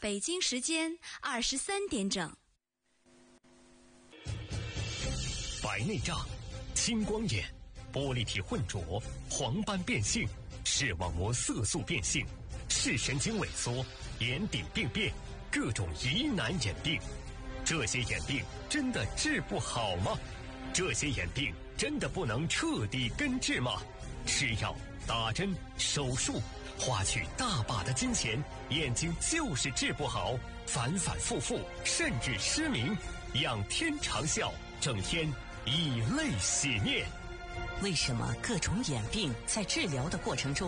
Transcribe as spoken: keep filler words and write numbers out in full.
北京时间二十三点整。 白内障、青光眼、玻璃体混浊、黄斑变性、视网膜色素变性、视神经萎缩、眼底病变，各种疑难眼病。这些眼病真的治不好吗？这些眼病真的不能彻底根治吗？吃药、打针、手术，花去大把的金钱，眼睛就是治不好，反反复复，甚至失明。仰天长啸，整天以泪洗面。 为什么各种眼病在治疗的过程中